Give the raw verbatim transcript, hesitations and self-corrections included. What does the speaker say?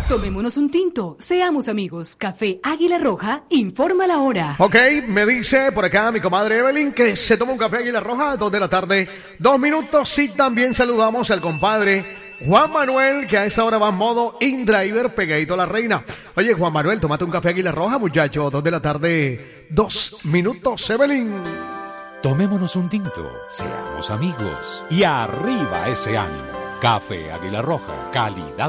Tomémonos un tinto, seamos amigos. Café Águila Roja, informa la hora. Ok, me dice por acá mi comadre Evelyn que se toma un café Águila Roja, dos de la tarde, dos minutos. Y también saludamos al compadre Juan Manuel, que a esa hora va en modo InDriver, pegadito a la reina. Oye, Juan Manuel, tómate un café Águila Roja, muchacho, dos de la tarde, dos minutos, Evelyn. Tomémonos un tinto, seamos amigos y arriba ese ánimo. Café Águila Roja, calidad.